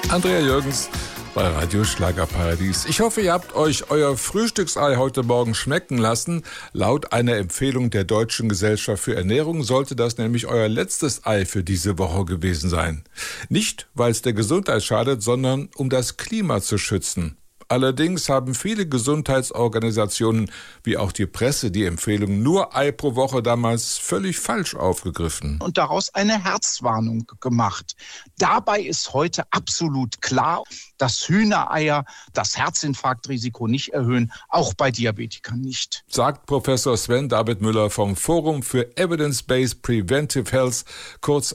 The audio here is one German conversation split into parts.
Andrea Jürgens bei Radio Schlagerparadies. Ich hoffe, ihr habt euch euer Frühstücksei heute Morgen schmecken lassen. Laut einer Empfehlung der Deutschen Gesellschaft für Ernährung sollte das nämlich euer letztes Ei für diese Woche gewesen sein. Nicht, weil es der Gesundheit schadet, sondern um das Klima zu schützen. Allerdings haben viele Gesundheitsorganisationen, wie auch die Presse, die Empfehlung nur Ei pro Woche damals völlig falsch aufgegriffen. Und daraus eine Herzwarnung gemacht. Dabei ist heute absolut klar, dass Hühnereier das Herzinfarktrisiko nicht erhöhen, auch bei Diabetikern nicht. Sagt Professor Sven David Müller vom Forum für Evidence-Based Preventive Health, kurz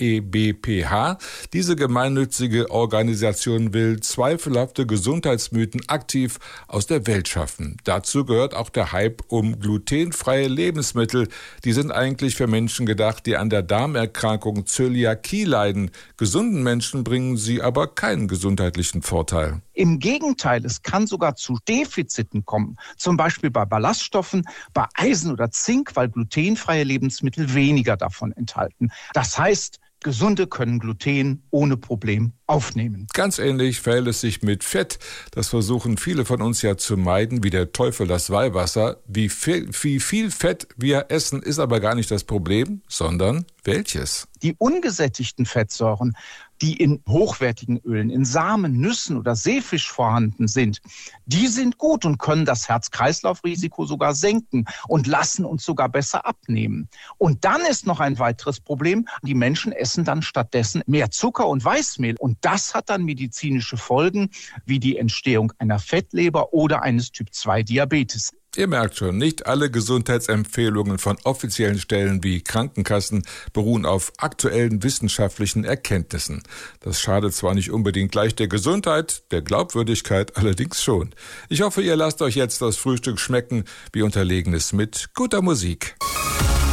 FEBPH. Diese gemeinnützige Organisation will zweifelhafte Gesundheitsmythen aktiv aus der Welt schaffen. Dazu gehört auch der Hype um glutenfreie Lebensmittel. Die sind eigentlich für Menschen gedacht, die an der Darmerkrankung Zöliakie leiden. Gesunden Menschen bringen sie aber keinen gesundheitlichen Vorteil. Im Gegenteil, es kann sogar zu Defiziten kommen, zum Beispiel bei Ballaststoffen, bei Eisen oder Zink, weil glutenfreie Lebensmittel weniger davon enthalten. Das heißt, Gesunde können Gluten ohne Problem aufnehmen. Ganz ähnlich verhält es sich mit Fett. Das versuchen viele von uns ja zu meiden, wie der Teufel das Weihwasser. Wie viel Fett wir essen, ist aber gar nicht das Problem, sondern welches? Die ungesättigten Fettsäuren, die in hochwertigen Ölen, in Samen, Nüssen oder Seefisch vorhanden sind, die sind gut und können das Herz-Kreislauf-Risiko sogar senken und lassen uns sogar besser abnehmen. Und dann ist noch ein weiteres Problem, die Menschen essen dann stattdessen mehr Zucker und Weißmehl. Und das hat dann medizinische Folgen, wie die Entstehung einer Fettleber oder eines Typ-2-Diabetes. Ihr merkt schon, nicht alle Gesundheitsempfehlungen von offiziellen Stellen wie Krankenkassen beruhen auf aktuellen wissenschaftlichen Erkenntnissen. Das schadet zwar nicht unbedingt gleich der Gesundheit, der Glaubwürdigkeit allerdings schon. Ich hoffe, ihr lasst euch jetzt das Frühstück schmecken wie Unterlegenes mit guter Musik.